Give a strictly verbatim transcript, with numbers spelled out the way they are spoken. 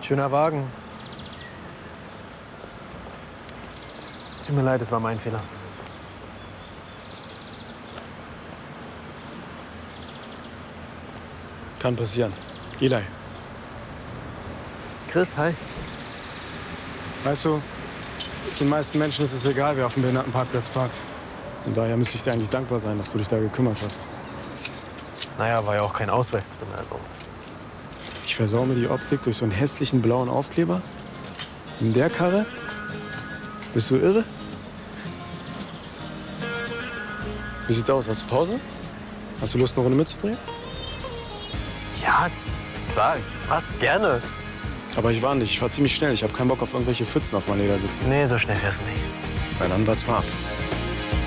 Schöner Wagen. Tut mir leid, es war mein Fehler. Kann passieren. Eli. Chris, hi. Weißt du, den meisten Menschen ist es egal, wer auf dem Behindertenparkplatz parkt. Und daher müsste ich dir eigentlich dankbar sein, dass du dich da gekümmert hast. Naja, war ja auch kein Ausweis drin, also. Ich versau mir die Optik durch so einen hässlichen blauen Aufkleber? In der Karre? Bist du irre? Wie sieht's aus? Hast du Pause? Hast du Lust, eine Runde mitzudrehen? Ja, klar, was, gerne. Aber ich warne dich, ich fahr ziemlich schnell. Ich habe keinen Bock auf irgendwelche Pfützen auf meinem Ledersitz. Nee, so schnell fährst du nicht. Na, dann wart's mal ab.